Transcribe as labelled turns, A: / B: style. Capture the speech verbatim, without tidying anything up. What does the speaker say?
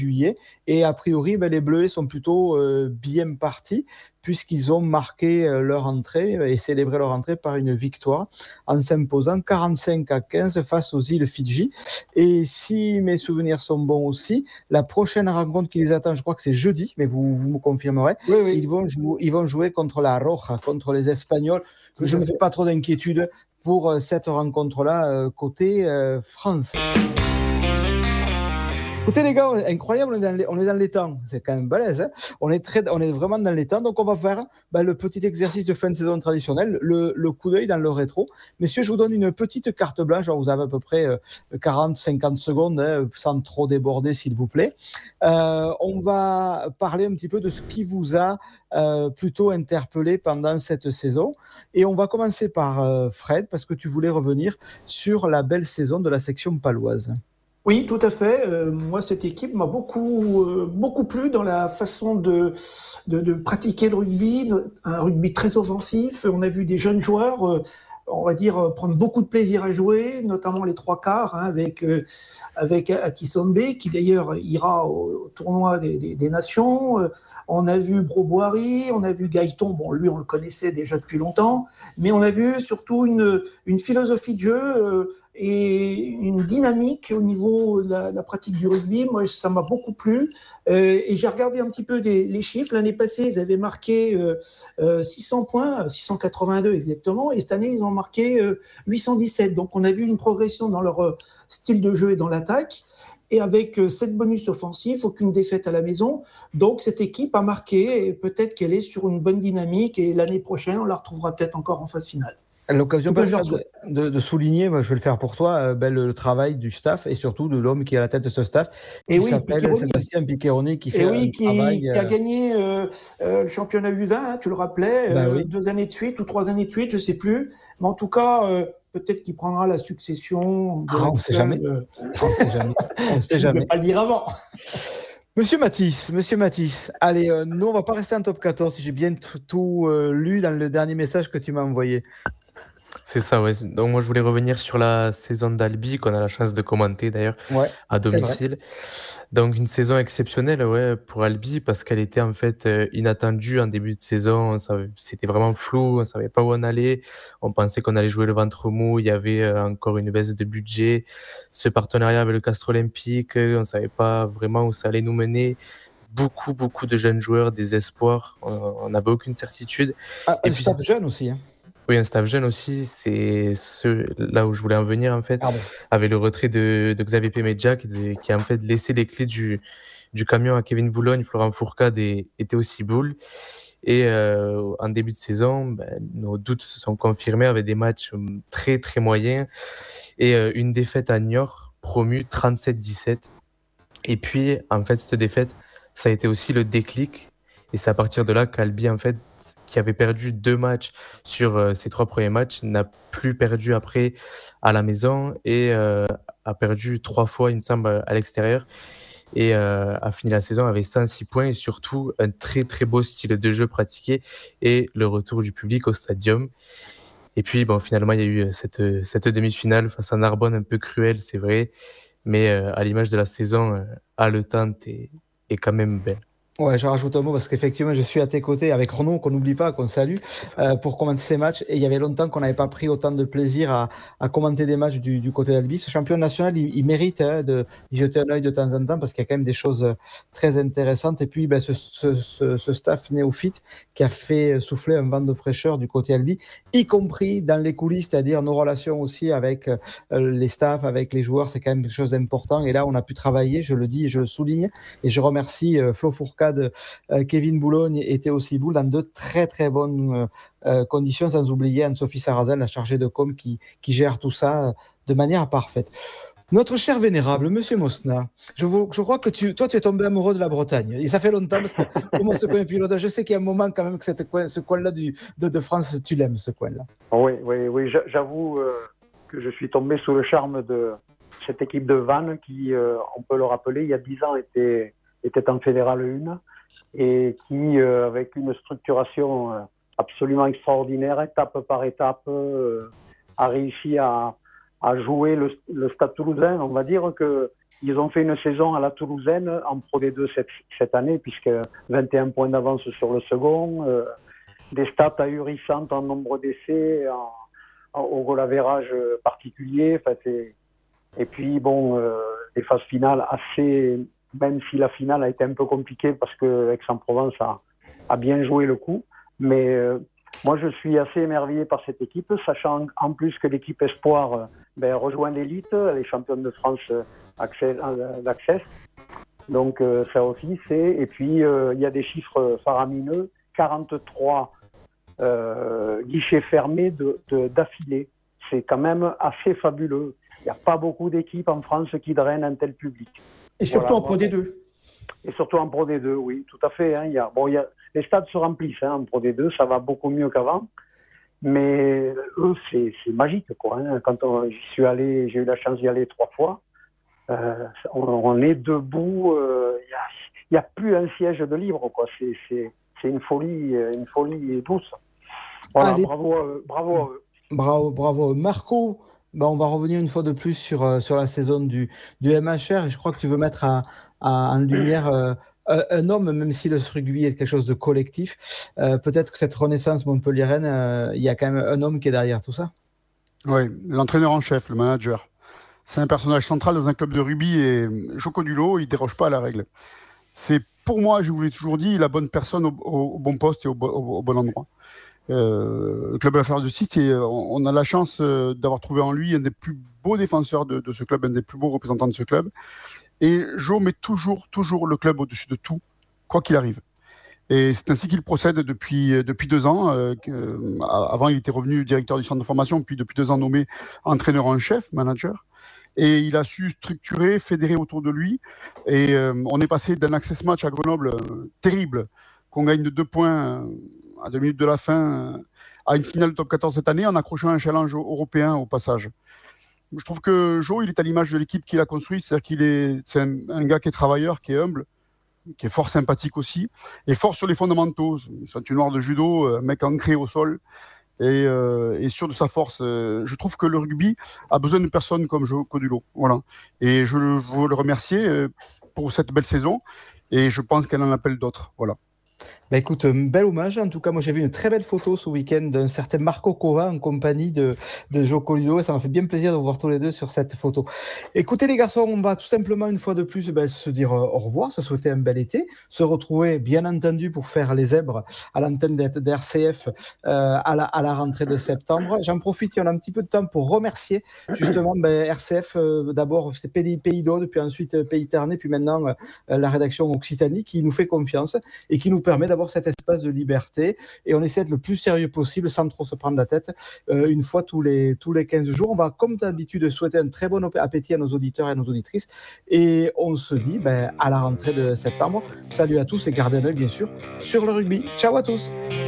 A: juillet. Et a priori, ben, les Bleus sont plutôt euh, bien partis puisqu'ils ont marqué euh, leur entrée et célébré leur entrée par une victoire en s'imposant quarante-cinq à quinze face aux îles Fidji. Et si mes souvenirs sont bons aussi, la prochaine rencontre qui les attend, je crois que c'est jeudi, mais vous, vous me confirmerez,
B: oui, oui.
A: Ils, vont jouer, ils vont jouer contre la Roja, contre les Espagnols. Tout je ne me fais pas trop d'inquiétude pour cette rencontre-là euh, côté euh, France. Écoutez les gars, incroyable, on est dans les, on est dans les temps, c'est quand même balèze, hein, on, est très, on est vraiment dans les temps, donc on va faire ben, le petit exercice de fin de saison traditionnel, le, le coup d'œil dans le rétro. Messieurs, je vous donne une petite carte blanche, alors vous avez à peu près euh, quarante à cinquante secondes, hein, sans trop déborder s'il vous plaît. Euh, on va parler un petit peu de ce qui vous a euh, plutôt interpellé pendant cette saison, et on va commencer par euh, Fred, parce que tu voulais revenir sur la belle saison de la section paloise.
B: Oui, tout à fait. Euh, moi, cette équipe m'a beaucoup, euh, beaucoup plu dans la façon de, de, de pratiquer le rugby, un rugby très offensif. On a vu des jeunes joueurs, euh, on va dire, prendre beaucoup de plaisir à jouer, notamment les trois quarts, hein, avec euh, avec Atisombe, qui d'ailleurs ira au, au tournoi des, des, des Nations. Euh, on a vu Broboiry, on a vu Gaëton. Bon, lui, on le connaissait déjà depuis longtemps, mais on a vu surtout une une philosophie de jeu. Euh, et une dynamique au niveau de la, la pratique du rugby. Moi, ça m'a beaucoup plu. Euh, et j'ai regardé un petit peu des, les chiffres. L'année passée, ils avaient marqué euh, euh, six cents points, six cent quatre-vingt-deux exactement, et cette année, ils ont marqué euh, huit cent dix-sept. Donc, on a vu une progression dans leur euh, style de jeu et dans l'attaque. Et avec euh, sept bonus offensifs, aucune défaite à la maison. Donc, cette équipe a marqué, et peut-être qu'elle est sur une bonne dynamique, et l'année prochaine, on la retrouvera peut-être encore en phase finale.
A: À l'occasion de, de, de souligner, moi, je vais le faire pour toi, euh, ben, le, le travail du staff et surtout de l'homme qui est à la tête de ce staff, qui et oui, s'appelle Piccheroni. Sébastien Piccheroni, qui fait
B: et oui,
A: un
B: qui,
A: travail...
B: qui a gagné euh, euh, le championnat U vingt, hein, tu le rappelais,
A: ben
B: euh,
A: oui.
B: deux années de suite ou trois années de suite, je sais plus. Mais en tout cas, euh, peut-être qu'il prendra la succession de
A: ah, on ne sait jamais.
B: Euh...
A: On ne sait jamais. On ne sait
B: je
A: jamais.
B: ne vais pas le dire avant.
A: Monsieur Mathis, Monsieur Mathis, allez, euh, nous on va pas rester en top quatorze, si j'ai bien t- tout euh, lu dans le dernier message que tu m'as envoyé.
C: C'est ça, ouais. Donc moi je voulais revenir sur la saison d'Albi qu'on a la chance de commenter d'ailleurs
A: ouais,
C: à domicile. Donc une saison exceptionnelle, ouais, pour Albi parce qu'elle était en fait euh, inattendue en début de saison. Ça, c'était vraiment flou, on savait pas où on allait. On pensait qu'on allait jouer le ventre mou. Il y avait euh, encore une baisse de budget, ce partenariat avec le Castres Olympique, on savait pas vraiment où ça allait nous mener. Beaucoup, beaucoup de jeunes joueurs, des espoirs. On n'avait aucune certitude.
A: Ah, et un puis staff jeune aussi. Hein.
C: Oui, un staff jeune aussi, c'est ce, là où je voulais en venir en fait,
A: Pardon.
C: avec le retrait de, de Xavier Pémédja qui, qui a en fait laissé les clés du, du camion à Kevin Boulogne, Florent Fourcade et, et Théo Ciboule. Et euh, en début de saison, ben, nos doutes se sont confirmés avec des matchs très très moyens et euh, une défaite à Niort, promue trente-sept dix-sept. Et puis en fait cette défaite, ça a été aussi le déclic et c'est à partir de là qu'Albi en fait qui avait perdu deux matchs sur euh, ses trois premiers matchs, n'a plus perdu après à la maison et euh, a perdu trois fois, il me semble, à l'extérieur. Et euh, a fini la saison avec cent six points et surtout un très très beau style de jeu pratiqué et le retour du public au stadium. Et puis bon, finalement, il y a eu cette, cette demi-finale face à Narbonne, un peu cruelle, c'est vrai, mais euh, à l'image de la saison euh, haletante et, et quand même belle.
A: Ouais, je rajoute un mot parce qu'effectivement, je suis à tes côtés avec Renaud, qu'on n'oublie pas, qu'on salue, euh, pour commenter ces matchs. Et il y avait longtemps qu'on n'avait pas pris autant de plaisir à, à commenter des matchs du, du côté d'Albi. Ce champion national, il, il mérite hein, de d'y jeter un œil de temps en temps parce qu'il y a quand même des choses très intéressantes. Et puis, ben, ce, ce, ce, ce staff néophyte qui a fait souffler un vent de fraîcheur du côté Albi, y compris dans les coulisses, c'est-à-dire nos relations aussi avec euh, les staffs, avec les joueurs, c'est quand même quelque chose d'important. Et là, on a pu travailler, je le dis et je le souligne. Et je remercie euh, Flo Fourcade, Euh, Kevin Boulogne et Théo Ciboule dans de très très bonnes euh, conditions, sans oublier Anne-Sophie Sarrazel, la chargée de com qui, qui gère tout ça euh, de manière parfaite. Notre cher vénérable, Monsieur Mosna, je, vous, je crois que tu, toi tu es tombé amoureux de la Bretagne et ça fait longtemps parce que comme on se connaît depuis longtemps, je sais qu'il y a un moment quand même que cette coin, ce coin-là du, de, de France, tu l'aimes ce coin-là.
D: Oui, oui, oui, j'avoue euh, que je suis tombé sous le charme de cette équipe de Vannes qui, euh, on peut le rappeler, il y a dix ans était était en Fédérale un et qui, euh, avec une structuration euh, absolument extraordinaire, étape par étape, euh, a réussi à, à jouer le, le Stade Toulousain. On va dire que ils ont fait une saison à la Toulousaine en Pro D deux cette, cette année, puisque vingt et un points d'avance sur le second, euh, des stats ahurissantes en nombre d'essais, en, en, au goal average particulier. Enfin, c'est, et puis, bon, euh, les phases finales assez, même si la finale a été un peu compliquée parce que Aix-en-Provence a, a bien joué le coup. Mais euh, moi, je suis assez émerveillé par cette équipe, sachant en plus que l'équipe Espoir euh, ben, rejoint l'élite, elle est championne de France euh, d'Access. Donc, euh, ça aussi, c'est. Et puis, il euh, y a des chiffres faramineux, quarante-trois euh, guichets fermés de, de, d'affilée. C'est quand même assez fabuleux. Il n'y a pas beaucoup d'équipes en France qui drainent un tel public.
B: Et surtout voilà, en Pro D deux.
D: Et surtout en Pro D deux, oui, tout à fait. Hein. Il y a, bon, il y a, les stades se remplissent hein, en Pro D deux, ça va beaucoup mieux qu'avant. Mais eux, c'est, c'est magique, quoi. Hein. Quand on, j'y suis allé, j'ai eu la chance d'y aller trois fois. Euh, on, on est debout. Il euh, n'y a, a plus un siège de libre, quoi. C'est, c'est, c'est une folie, une folie douce. Voilà, Allez. bravo, à eux, bravo à eux.
A: Bravo, bravo, Marco. Ben, on va revenir une fois de plus sur, euh, sur la saison du, du M H R et je crois que tu veux mettre à, à, en lumière euh, un, un homme, même si le rugby est quelque chose de collectif. Euh, peut-être que cette renaissance montpelliéraine, euh, il y a quand même un homme qui est derrière tout ça.
E: Oui, l'entraîneur en chef, le manager. C'est un personnage central dans un club de rugby et Jo Codulot, il ne déroge pas à la règle. C'est pour moi, je vous l'ai toujours dit, la bonne personne au, au, au bon poste et au, au, au bon endroit. Euh, le club de la Fleur de Six, on, on a la chance euh, d'avoir trouvé en lui un des plus beaux défenseurs de, de ce club, un des plus beaux représentants de ce club. Et Jo met toujours, toujours le club au-dessus de tout, quoi qu'il arrive. Et c'est ainsi qu'il procède depuis, depuis deux ans. Euh, euh, avant, il était revenu directeur du centre de formation, puis depuis deux ans nommé entraîneur en chef, manager. Et il a su structurer, fédérer autour de lui. Et euh, on est passé d'un access match à Grenoble euh, terrible, qu'on gagne de deux points euh, à deux minutes de la fin, euh, à une finale de top quatorze cette année, en accrochant un challenge européen au passage. Je trouve que Jo, il est à l'image de l'équipe qu'il a construite, c'est-à-dire qu'il est, c'est un, un gars qui est travailleur, qui est humble, qui est fort sympathique aussi, et fort sur les fondamentaux. Ceinture noire de judo, un mec ancré au sol, et, euh, et sûr de sa force. Je trouve que le rugby a besoin de personnes comme Jo Codulot. Voilà. Et je veux le remercier pour cette belle saison, et je pense qu'elle en appelle d'autres. Voilà.
A: Bah écoute, un bel hommage. En tout cas, moi j'ai vu une très belle photo ce week-end d'un certain Marco Cova en compagnie de, de Jo Codulot et ça m'a fait bien plaisir de vous voir tous les deux sur cette photo. Écoutez les garçons, on va tout simplement une fois de plus ben, se dire au revoir, se souhaiter un bel été, se retrouver bien entendu pour faire les zèbres à l'antenne de R C F euh, à, la, à la rentrée de septembre. J'en profite, il y en a un petit peu de temps pour remercier justement ben, R C F, euh, d'abord c'est Pays, Pays d'Aude, puis ensuite Pays Ternay, puis maintenant euh, la rédaction Occitanie qui nous fait confiance et qui nous permet d'avoir cet espace de liberté et on essaie d'être le plus sérieux possible sans trop se prendre la tête euh, une fois tous les, tous les quinze jours. On va comme d'habitude souhaiter un très bon appétit à nos auditeurs et à nos auditrices et on se dit ben, à la rentrée de septembre. Salut à tous et gardez un œil bien sûr sur le rugby. Ciao à tous.